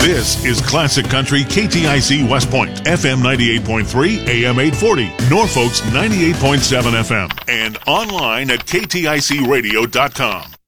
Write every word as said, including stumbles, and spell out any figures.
This is Classic Country K T I C West Point, F M ninety-eight point three, A M eight forty, Norfolk's ninety-eight point seven F M, and online at K T I C radio dot com.